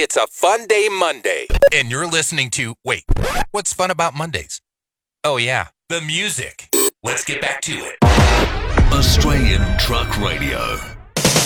It's a fun day Monday, and you're listening to, wait, what's fun about Mondays? Oh yeah, the music. Let's get back to it. Australian Truck Radio.